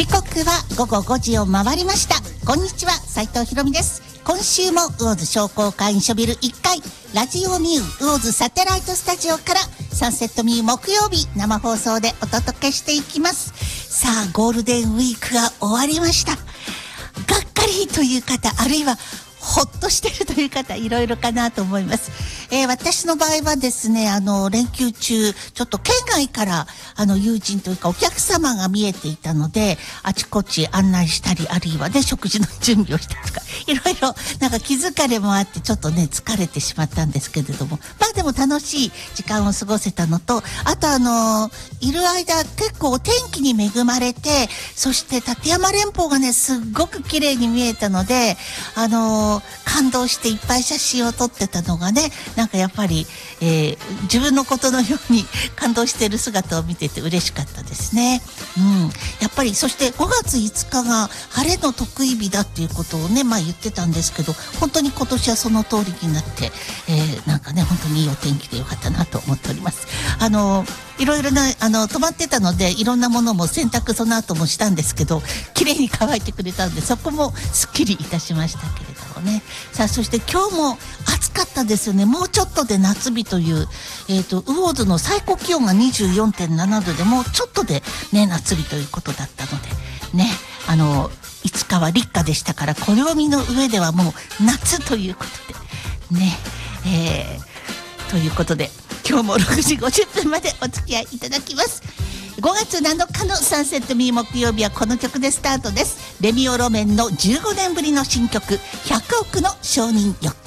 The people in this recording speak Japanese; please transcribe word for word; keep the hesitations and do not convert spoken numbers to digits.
時刻は午後ごじを回りました。こんにちは、斉藤ひろみです。今週も魚津商工会議所ビルいっかいラジオミュー魚津サテライトスタジオからサンセットミュー木曜日生放送でお届けしていきます。さあ、ゴールデンウィークが終わりました。がっかりという方、あるいはほっとしているという方、いろいろかなと思います。えー、私の場合はですね、あの連休中ちょっと県外からあの友人というかお客様が見えていたので、あちこち案内したり、あるいはね食事の準備をしたりとか、いろいろなんか気疲れもあってちょっとね疲れてしまったんですけれども、まあでも楽しい時間を過ごせたのと、あとあのいる間結構お天気に恵まれて、そして立山連峰がねすっごく綺麗に見えたので、あの感動していっぱい写真を撮ってたのがね、なんかやっぱり、えー、自分のことのように感動している姿を見てて嬉しかったですね。うん、やっぱりそしてごがついつかが晴れの得意日だっていうことをね、まあ言ってたんですけど、本当に今年はその通りになって、えー、なんかね本当にいいお天気でよかったなと思っております。あのいろいろなあの止まってたので、いろんなものも洗濯その後もしたんですけど、綺麗に乾いてくれたんで、そこもすっきりいたしましたけれどもね。さあ、そして今日も暑かったですよね。もうちょっとで夏日という、えーと魚津の最高気温が にじゅうよんてんななどで、もうちょっとでね夏日ということだったのでね、あのいつかは立夏でしたから、暦の上ではもう夏ということでね、えー、ということで今日もろくじごじゅっぷんまでお付き合いいただきます。ごがつなのかのサンセットミー木曜日はこの曲でスタートです。レミオロメンのじゅうごねんぶりの新曲、ひゃくおくの承認欲。